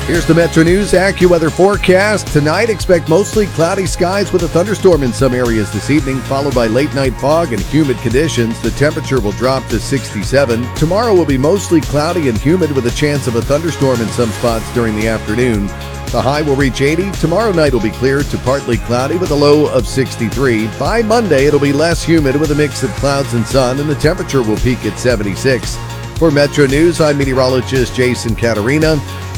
Here's the Metro News AccuWeather forecast. Tonight, expect mostly cloudy skies with a thunderstorm in some areas this evening, followed by late night fog and humid conditions. The temperature will drop to 67. Tomorrow will be mostly cloudy and humid with a chance of a thunderstorm in some spots during the afternoon. The high will reach 80. Tomorrow night will be clear to partly cloudy with a low of 63. By Monday, it'll be less humid with a mix of clouds and sun, and the temperature will peak at 76. For Metro News, I'm meteorologist Jason Catarina.